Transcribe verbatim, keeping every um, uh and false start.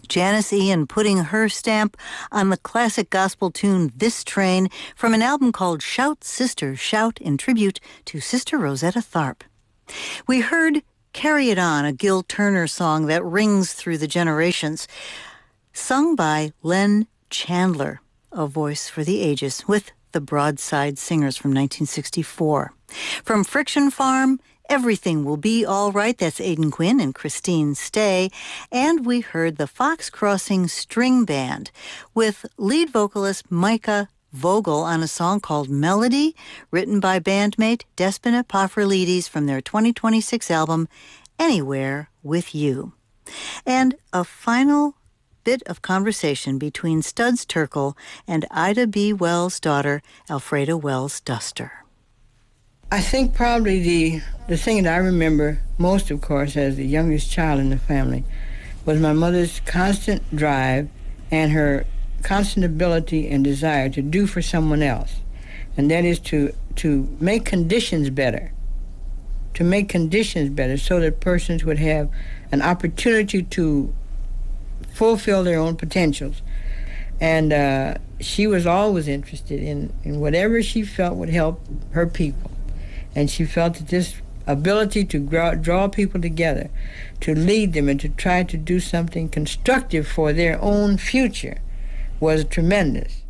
Janice Ian putting her stamp on the classic gospel tune This Train from an album called Shout, Sister, Shout in tribute to Sister Rosetta Tharpe. We heard Carry It On, a Gil Turner song that rings through the generations, sung by Len Chandler, a voice for the ages, with the Broadside Singers from nineteen sixty-four. From Friction Farm, Everything Will Be All Right, that's Aidan Quinn and Christine Stay. And we heard the Fox Crossing String Band with lead vocalist Micah Vogel on a song called Melody, written by bandmate Despina Pafrolides from their twenty twenty-six album, Anywhere With You. And a final bit of conversation between Studs Terkel and Ida B. Wells' daughter, Alfreda Wells Duster. I think probably the, the thing that I remember most, of course, as the youngest child in the family, was my mother's constant drive and her constant ability and desire to do for someone else. And that is to, to make conditions better, to make conditions better so that persons would have an opportunity to fulfill their own potentials. And uh, she was always interested in, in whatever she felt would help her people. And she felt that this ability to draw, draw people together, to lead them and to try to do something constructive for their own future was tremendous.